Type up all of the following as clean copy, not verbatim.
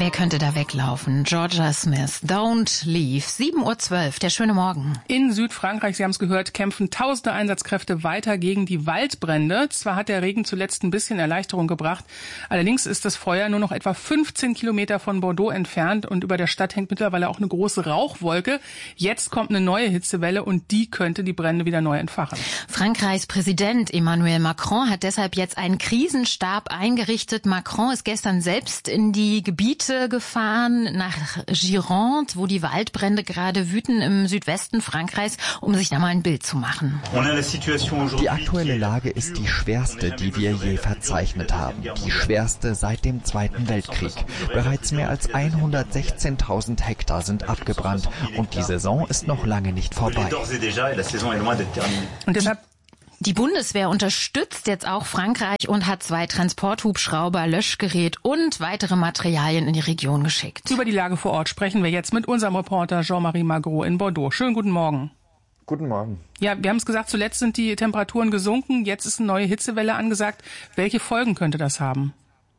Wer könnte da weglaufen? Georgia Smith, Don't Leave. 7:12 Uhr, der schöne Morgen. In Südfrankreich, Sie haben es gehört, kämpfen tausende Einsatzkräfte weiter gegen die Waldbrände. Zwar hat der Regen zuletzt ein bisschen Erleichterung gebracht, allerdings ist das Feuer nur noch etwa 15 Kilometer von Bordeaux entfernt und über der Stadt hängt mittlerweile auch eine große Rauchwolke. Jetzt kommt eine neue Hitzewelle und die könnte die Brände wieder neu entfachen. Frankreichs Präsident Emmanuel Macron hat deshalb jetzt einen Krisenstab eingerichtet. Macron ist gestern selbst in die Gebiete gefahren, nach Gironde, wo die Waldbrände gerade wüten im Südwesten Frankreichs, um sich da mal ein Bild zu machen. Die aktuelle Lage ist die schwerste, die wir je verzeichnet haben. Die schwerste seit dem Zweiten Weltkrieg. Bereits mehr als 116.000 Hektar sind abgebrannt und die Saison ist noch lange nicht vorbei. Und deshalb Die Bundeswehr unterstützt jetzt auch Frankreich und hat 2 Transporthubschrauber, Löschgerät und weitere Materialien in die Region geschickt. über die Lage vor Ort sprechen wir jetzt mit unserem Reporter Jean-Marie Magro in Bordeaux. Schönen guten Morgen. Guten Morgen. Ja, wir haben es gesagt, zuletzt sind die Temperaturen gesunken, jetzt ist eine neue Hitzewelle angesagt. Welche Folgen könnte das haben?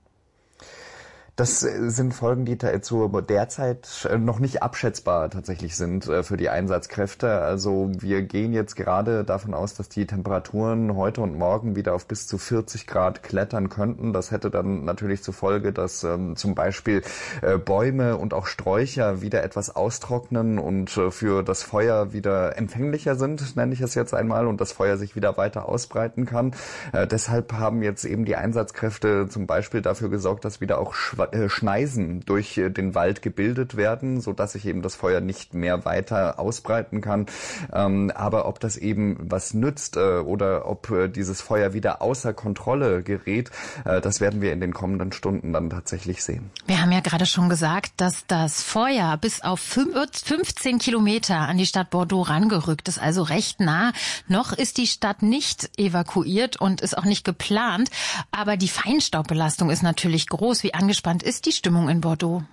Das sind Folgen, die derzeit noch nicht abschätzbar tatsächlich sind für die Einsatzkräfte. Also wir gehen jetzt gerade davon aus, dass die Temperaturen heute und morgen wieder auf bis zu 40 Grad klettern könnten. Das hätte dann natürlich zur Folge, dass zum Beispiel Bäume und auch Sträucher wieder etwas austrocknen und für das Feuer wieder empfänglicher sind, nenne ich es jetzt einmal, und das Feuer sich wieder weiter ausbreiten kann. Deshalb haben jetzt eben die Einsatzkräfte zum Beispiel dafür gesorgt, dass wieder auch Schneisen durch den Wald gebildet werden, so dass sich eben das Feuer nicht mehr weiter ausbreiten kann. Aber ob das eben was nützt oder ob dieses Feuer wieder außer Kontrolle gerät, das werden wir in den kommenden Stunden dann tatsächlich sehen. Wir haben ja gerade schon gesagt, dass das Feuer bis auf 15 Kilometer an die Stadt Bordeaux rangerückt ist, also recht nah. Noch ist die Stadt nicht evakuiert und ist auch nicht geplant, aber die Feinstaubbelastung ist natürlich groß. Wie angespannt ist die Stimmung in Bordeaux?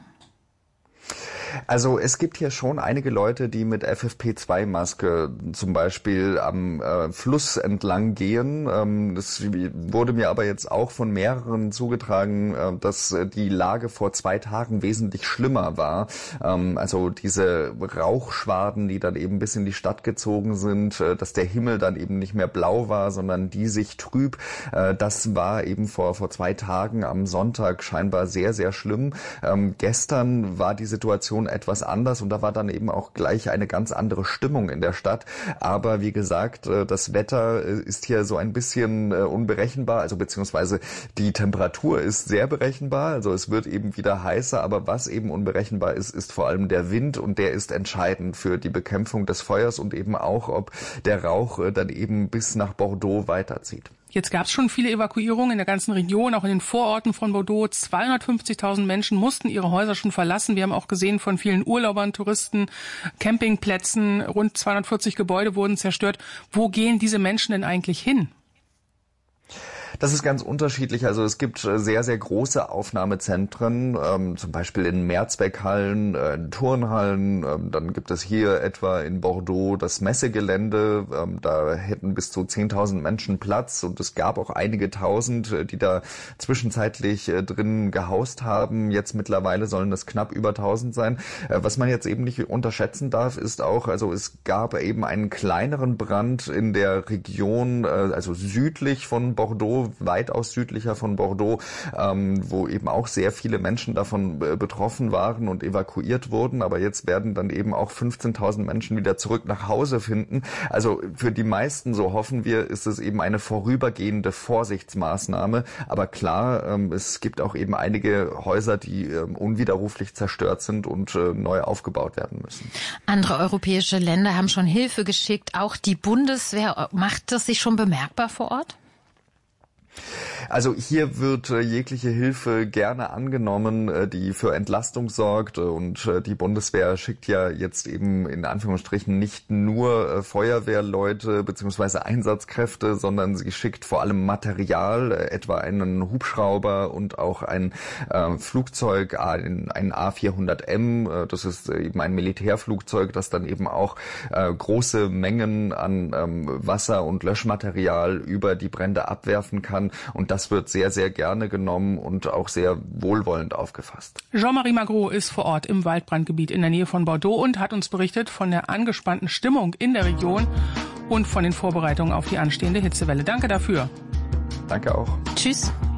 Also es gibt hier schon einige Leute, die mit FFP2-Maske zum Beispiel am Fluss entlang gehen. Das wurde mir aber jetzt auch von mehreren zugetragen, dass die Lage vor 2 Tagen wesentlich schlimmer war. Also diese Rauchschwaden, die dann eben bis in die Stadt gezogen sind, dass der Himmel dann eben nicht mehr blau war, sondern diesig trüb. Das war eben vor 2 Tagen am Sonntag scheinbar sehr, sehr schlimm. Gestern war die Situation etwas anders und da war dann eben auch gleich eine ganz andere Stimmung in der Stadt. Aber wie gesagt, das Wetter ist hier so ein bisschen unberechenbar, also beziehungsweise die Temperatur ist sehr berechenbar, also es wird eben wieder heißer, aber was eben unberechenbar ist, ist vor allem der Wind und der ist entscheidend für die Bekämpfung des Feuers und eben auch, ob der Rauch dann eben bis nach Bordeaux weiterzieht. Jetzt gab es schon viele Evakuierungen in der ganzen Region, auch in den Vororten von Bordeaux. 250.000 Menschen mussten ihre Häuser schon verlassen. Wir haben auch gesehen von vielen Urlaubern, Touristen, Campingplätzen. Rund 240 Gebäude wurden zerstört. Wo gehen diese Menschen denn eigentlich hin? Das ist ganz unterschiedlich. Also es gibt sehr, sehr große Aufnahmezentren, zum Beispiel in Mehrzweckhallen, in Turnhallen. Dann gibt es hier etwa in Bordeaux das Messegelände. Da hätten bis zu 10.000 Menschen Platz. Und es gab auch einige Tausend, die da zwischenzeitlich drin gehaust haben. Jetzt mittlerweile sollen das knapp über 1.000 sein. Was man jetzt eben nicht unterschätzen darf, ist auch, also es gab eben einen kleineren Brand in der Region, also südlich von Bordeaux, weitaus südlicher von Bordeaux, wo eben auch sehr viele Menschen davon betroffen waren und evakuiert wurden. Aber jetzt werden dann eben auch 15.000 Menschen wieder zurück nach Hause finden. Also für die meisten, so hoffen wir, ist es eben eine vorübergehende Vorsichtsmaßnahme. Aber klar, es gibt auch eben einige Häuser, die unwiderruflich zerstört sind und neu aufgebaut werden müssen. Andere europäische Länder haben schon Hilfe geschickt. Auch die Bundeswehr, macht das sich schon bemerkbar vor Ort? Also hier wird jegliche Hilfe gerne angenommen, die für Entlastung sorgt, und die Bundeswehr schickt ja jetzt eben in Anführungsstrichen nicht nur Feuerwehrleute bzw. Einsatzkräfte, sondern sie schickt vor allem Material, etwa einen Hubschrauber und auch ein Flugzeug, ein A400M. Das ist eben ein Militärflugzeug, das dann eben auch große Mengen an Wasser und Löschmaterial über die Brände abwerfen kann. Und das wird sehr, sehr gerne genommen und auch sehr wohlwollend aufgefasst. Jean-Marie Magro ist vor Ort im Waldbrandgebiet in der Nähe von Bordeaux und hat uns berichtet von der angespannten Stimmung in der Region und von den Vorbereitungen auf die anstehende Hitzewelle. Danke dafür. Danke auch. Tschüss.